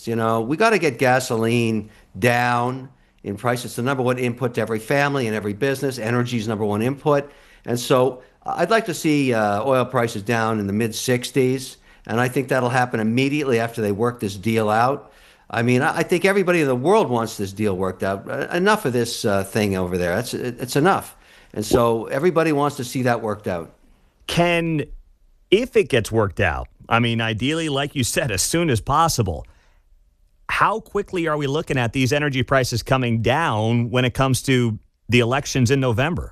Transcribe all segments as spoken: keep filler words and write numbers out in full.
You know, we got to get gasoline down in price. It's the number one input to every family and every business. Energy is number one input. And so I'd like to see uh, oil prices down in the mid sixties. And I think that'll happen immediately after they work this deal out. I mean, I think everybody in the world wants this deal worked out. Enough of this uh, thing over there. It's, it's enough. And so everybody wants to see that worked out. Can, if it gets worked out, I mean, ideally, like you said, as soon as possible, how quickly are we looking at these energy prices coming down when it comes to the elections in November?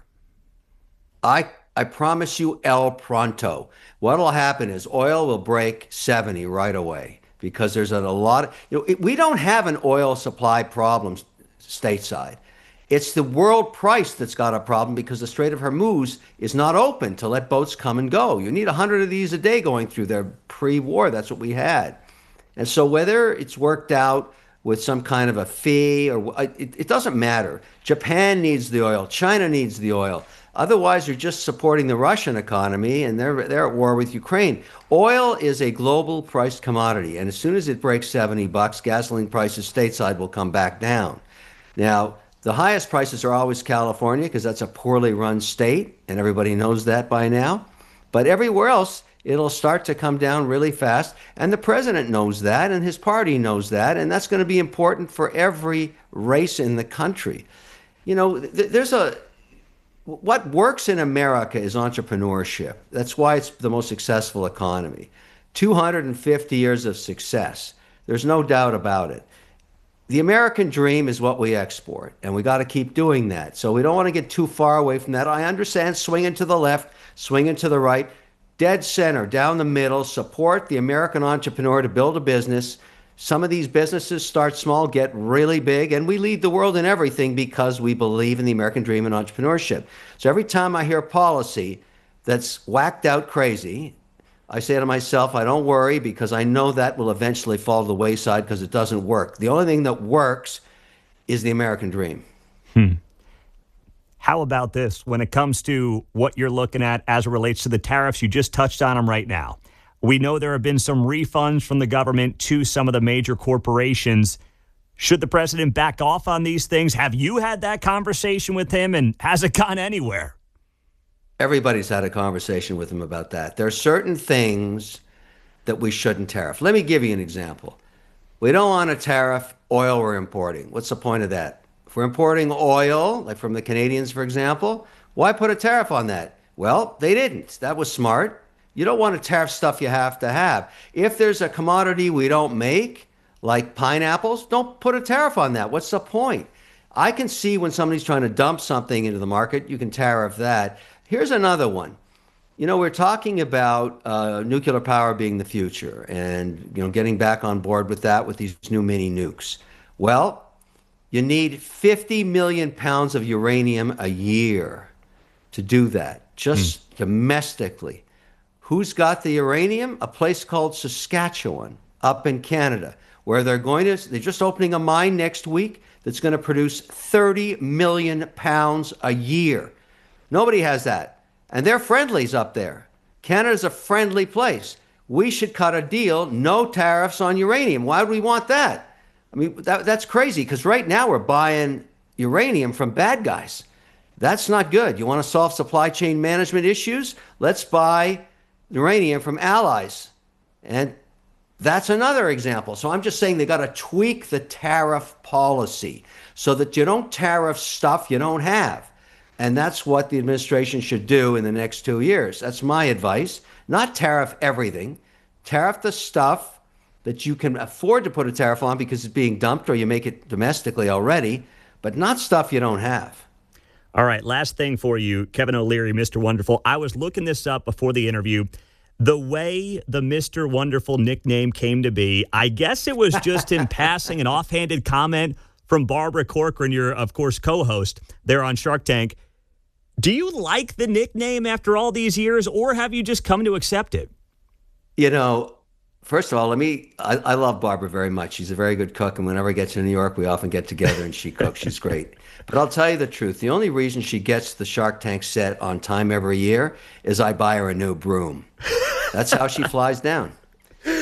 I I promise you el pronto. What will happen is oil will break seventy right away because there's a, a lot of, you know, it, we don't have an oil supply problem stateside. It's the world price that's got a problem because the Strait of Hormuz is not open to let boats come and go. You need one hundred of these a day going through there pre-war. That's what we had. And so whether it's worked out with some kind of a fee or it, it doesn't matter. Japan needs the oil. China needs the oil. Otherwise, you're just supporting the Russian economy, and they're they're at war with Ukraine. Oil is a global priced commodity, and as soon as it breaks seventy bucks, gasoline prices stateside will come back down. Now, the highest prices are always California because that's a poorly run state, and everybody knows that by now. But everywhere else, it'll start to come down really fast, and the president knows that, and his party knows that, and that's going to be important for every race in the country. You know, th- there's a what works in America is entrepreneurship. That's why it's the most successful economy. two hundred fifty years of success. There's no doubt about it. The American dream is what we export, and we got to keep doing that. So we don't want to get too far away from that. I understand swinging to the left, swinging to the right, dead center, down the middle, support the American entrepreneur to build a business. Some of these businesses start small, get really big, and we lead the world in everything because we believe in the American dream and entrepreneurship. So every time I hear policy that's whacked out crazy, I say to myself, I don't worry because I know that will eventually fall to the wayside because it doesn't work. The only thing that works is the American dream. Hmm. How about this when it comes to what you're looking at as it relates to the tariffs? You just touched on them right now. We know there have been some refunds from the government to some of the major corporations. Should the president back off on these things? Have you had that conversation with him, and has it gone anywhere? Everybody's had a conversation with him about that. There are certain things that we shouldn't tariff. Let me give you an example. We don't want to tariff oil we're importing. What's the point of that? If we're importing oil, like from the Canadians, for example, why put a tariff on that? Well, they didn't. That was smart. You don't want to tariff stuff you have to have. If there's a commodity we don't make, like pineapples, don't put a tariff on that. What's the point? I can see when somebody's trying to dump something into the market, you can tariff that. Here's another one. You know, we're talking about uh, nuclear power being the future and, you know, getting back on board with that with these new mini nukes. Well, you need fifty million pounds of uranium a year to do that, just mm. domestically. Who's got the uranium? A place called Saskatchewan up in Canada, where they're going to, they're just opening a mine next week that's going to produce thirty million pounds a year. Nobody has that. And they're friendlies up there. Canada's a friendly place. We should cut a deal, no tariffs on uranium. Why would we want that? I mean, that, that's crazy because right now we're buying uranium from bad guys. That's not good. You want to solve supply chain management issues? Let's buy uranium from allies. And that's another example. So I'm just saying they got to tweak the tariff policy so that you don't tariff stuff you don't have. And that's what the administration should do in the next two years. That's my advice. Not tariff everything. Tariff the stuff that you can afford to put a tariff on because it's being dumped or you make it domestically already, but not stuff you don't have. All right, last thing for you, Kevin O'Leary, Mister Wonderful. I was looking this up before the interview. The way the Mister Wonderful nickname came to be, I guess it was just in passing an offhanded comment from Barbara Corcoran, your, of course, co-host there on Shark Tank. Do you like the nickname after all these years, or have you just come to accept it? You know, first of all, let me, I, I love Barbara very much. She's a very good cook, and whenever I get to New York, we often get together and she cooks. She's great. But I'll tell you the truth. The only reason she gets the Shark Tank set on time every year is I buy her a new broom. That's how she flies down.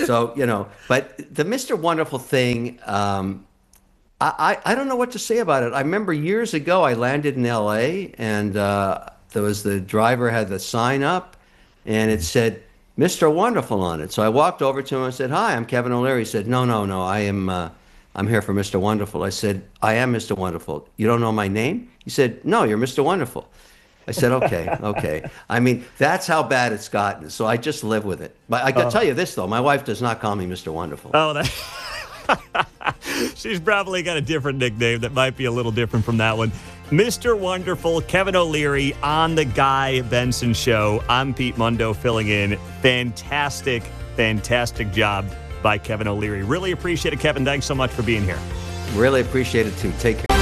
So, you know, but the Mister Wonderful thing, um, I, I, I don't know what to say about it. I remember years ago I landed in L A and uh, there was the driver had the sign up and it said Mister Wonderful on it. So I walked over to him and said, "Hi, I'm Kevin O'Leary." He said, "No, no, no, I am uh, I'm here for Mister Wonderful." I said, "I am Mister Wonderful. You don't know my name?" He said, "No, you're Mister Wonderful." I said, "Okay, okay." I mean, that's how bad it's gotten. So I just live with it. But I got to tell you this though, my wife does not call me Mister Wonderful. Oh, that. She's probably got a different nickname that might be a little different from that one. Mister Wonderful, Kevin O'Leary on the Guy Benson Show. I'm Pete Mundo filling in. Fantastic, fantastic job by Kevin O'Leary. Really appreciate it, Kevin. Thanks so much for being here. Really appreciate it too. Take care.